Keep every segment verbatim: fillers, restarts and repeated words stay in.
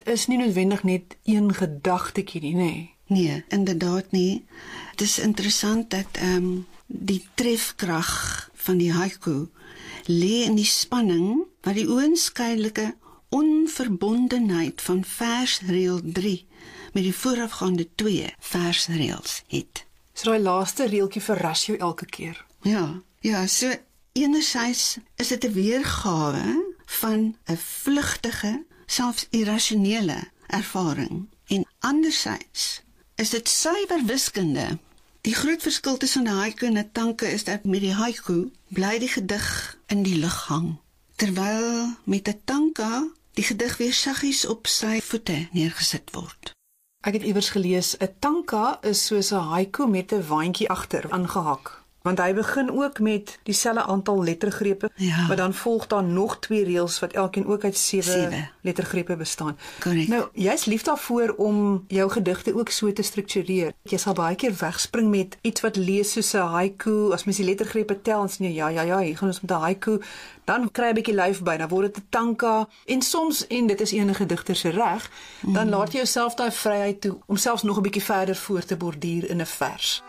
is nie noodwendig net een gedagtetjie nie, nee. Nee, inderdaad nie. Het is interessant dat um, die trefkrag van die haiku lê in die spanning wat die oënskynlike onverbondenheid van versreël drie met die voorafgaande twee versreëls het. So daai laaste reeltjie verras jou elke keer. Ja, ja, so enerzijds is dit 'n weergawe van 'n vlugtige, selfs irrasionele ervaring. En anderzijds is dit suiwer wiskunde. Die groot verskil tussen 'n haiku en 'n tanka is dat met die haiku bly die gedig in die lug hang, terwyl met 'n tanka die gedig weer saggies op sy voete neergesit word. Ek het iewers gelees, 'n tanka is soos 'n haiku met 'n waantjie agter aangehak. Want hy begin ook met dieselfde aantal lettergrepe, ja. maar dan volg daar nog twee reëls wat elkeen ook uit sewe lettergrepe bestaan. Correct. Nou, jy's lief daarvoor om jou gedigte ook so te struktureer. Jy sal baie keer wegspring met iets wat lees soos 'n haiku, as mens die lettergrepe tel en sê ja, ja, ja, hier gaan ons met 'n haiku, dan kry jy 'n bietjie lyf by, dan word dit 'n tanka, en soms, en dit is enige digter se reg, dan mm. laat jy jouself daai vryheid toe om selfs nog 'n bietjie verder voor te borduur in 'n vers.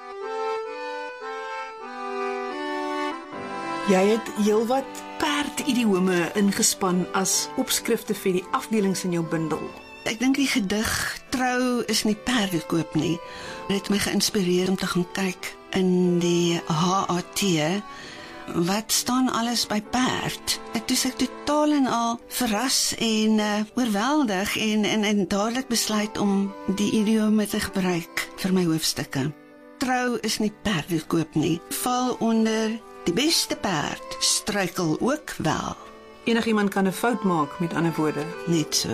Jy het heelwat perdidiome ingespan as opskrifte vir die afdelings in jou bundel. Ek dink die gedig Trou is nie perdekoop nie. Dit het my geïnspireer om te gaan kyk in die H A T, wat staan alles by perd. Ek toe ek totaal en al verras en uh, oorweldig en, en, en dadelik besluit om die idiome te gebruik vir my hoofstukke. Trou is nie perdekoop nie, val onder die beste perd struikel ook wel. Enigiemand kan 'n fout maak, met ander woorde. Net so.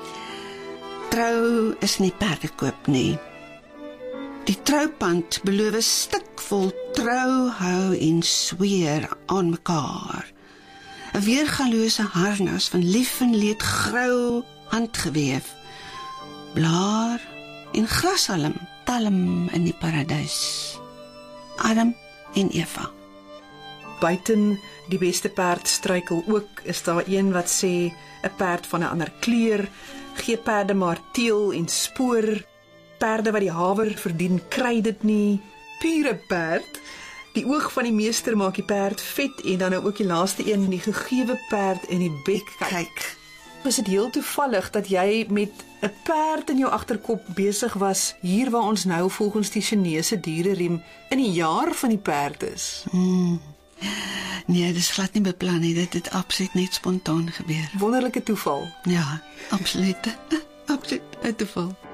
Trou is nie perdekoop nie. Die troupand beloof stikvol trou hou en sweer aan mekaar. 'n Weergalose harnas van lief en leed grou handgeweef. Blaar en grashalm talm in die paradys. Adam en Eva. Buiten die beste perd struikel ook, is daar een wat sê 'n perd van 'n ander kleur, gee perde maar teel en spoor, perde wat die haver verdien kry dit nie, pure perd, die oog van die meester maak die perd vet, en dan nou ook die laaste een, die gegewe perd in die bek kyk. Was dit heel toevallig dat jy met 'n perd in jou agterkop besig was, hier waar ons nou volgens die Chinese diereriem in die jaar van die perd is? Hmm. Nee, dit is glad nie beplan nie, dit het absoluut net spontaan gebeur. Wonderlike toeval. Ja, absoluut. Absoluut 'n toeval.